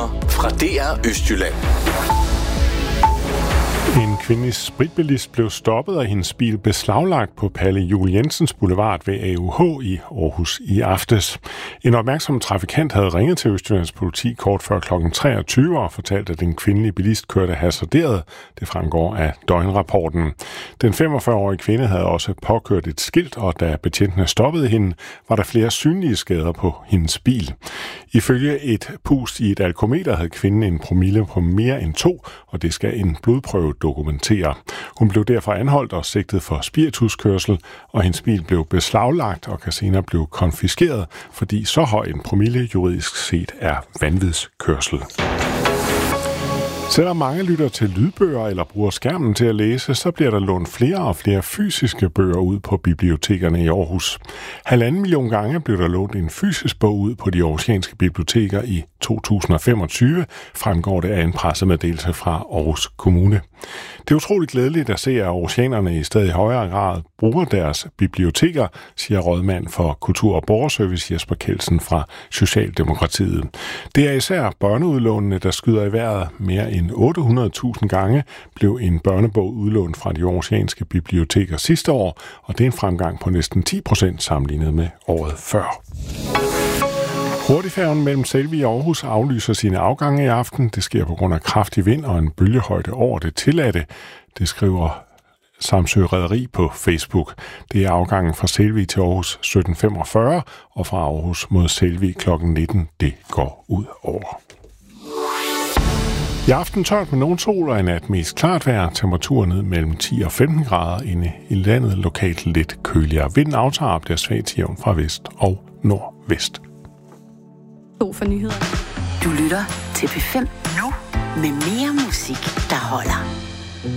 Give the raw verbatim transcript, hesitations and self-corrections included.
Nyheder fra D R Østjylland. En kvindelig spritbilist blev stoppet og hendes bil beslaglagt på Palle Juel Jensens Boulevard ved A U H i Aarhus i aftes. En opmærksom trafikant havde ringet til Østjyllands politi kort før klokken treogtyve og fortalt, at den kvindelige bilist kørte hasarderet. Det fremgår af døgnrapporten. Den femogfyrre-årige kvinde havde også påkørt et skilt, og da betjentene stoppede hende, var der flere synlige skader på hendes bil. Ifølge et pust i et alkometer havde kvinden en promille på mere end to, og det skal en blodprøve dokumentere. Hun blev derfor anholdt og sigtet for spirituskørsel, og hendes bil blev beslaglagt og kan senere blive konfiskeret, fordi så høj en promille juridisk set er vanvidskørsel. Selvom mange lytter til lydbøger eller bruger skærmen til at læse, så bliver der lånt flere og flere fysiske bøger ud på bibliotekerne i Aarhus. Halvanden million gange blev der lånt en fysisk bog ud på de aarhusianske biblioteker i to tusind og femogtyve, fremgår det af en pressemeddelelse fra Aarhus Kommune. Det er utroligt glædeligt at se, at aarhusianerne i stadig højere grad bruger deres biblioteker, siger rådmand for Kultur- og Borgerservice Jesper Kjeldsen fra Socialdemokratiet. Det er især børneudlånene, der skyder i vejret. Mere end otte hundrede tusind gange blev en børnebog udlånt fra de aarhusianske biblioteker sidste år, og det er en fremgang på næsten ti procent sammenlignet med året før. Hurtigfærgen mellem Selvi og Aarhus aflyser sine afgange i aften. Det sker på grund af kraftig vind og en bølgehøjde over det tilladte. Det skriver Samsø Rederi på Facebook. Det er afgangen fra Selvi til Aarhus sytten femogfyrre og fra Aarhus mod Selvi klokken nitten. Det går ud over. I aften tørt med nogen sol og i nat mest klart vejr. Temperaturen ned mellem ti og femten grader. Inde i landet lokalt lidt køligere. Vinden aftager og bliver svagt jævn fra vest og nordvest. God for nyheder. Du lytter til P fem nu med mere musik, der holder.